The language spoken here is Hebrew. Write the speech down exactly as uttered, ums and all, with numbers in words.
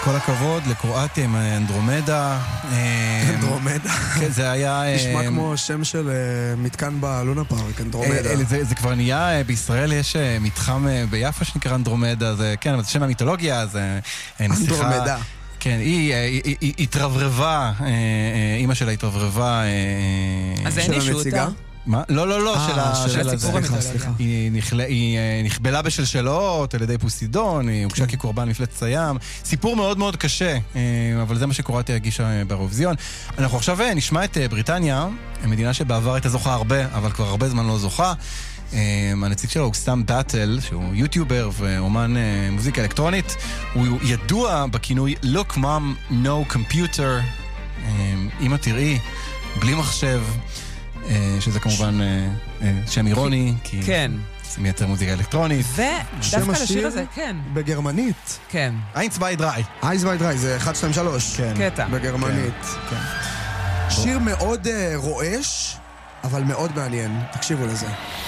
כל הכבוד לקרואטיה עם אנדרומדה. אנדרומדה. כן, זה היה... נשמע כמו שם של מתקן בלונה פארק, אנדרומדה. זה כבר נהיה, בישראל יש מתחם ביפו שנקרא אנדרומדה, זה כן, אבל זה שם המיתולוגיה, זה... אנדרומדה. כן, היא התרברבה, אמא שלה התרברבה... אז אין אישו אותה? מה? לא, לא, לא, של הסיפור המיתולוגיה. היא נכבלה בשלשלות על ידי פוסידון, היא הוגשה כקורבן מפלצת הים. סיפור מאוד מאוד קשה, אבל זה מה שקרואטיה הגישה באירוויזיון. אנחנו עכשיו נשמע את בריטניה, מדינה שבעבר הייתה זוכה הרבה, אבל כבר הרבה זמן לא זוכה. הנציג שלו הוא סתם באטל, שהוא יוטיובר ואומן מוזיקה אלקטרונית. הוא ידוע בכינוי Look Mom No Computer, אמא תראי, בלי מחשב, שזה כמובן שם אירוני, כי זה מייצר מוזיקה אלקטרונית. ודווקא לשיר הזה, כן. בגרמנית. כן. איינס ביי דריי. איינס ביי דריי, זה אחת, שתיים, שלוש. קטע. בגרמנית. שיר מאוד רועש, אבל מאוד מעניין. תקשיבו לזה.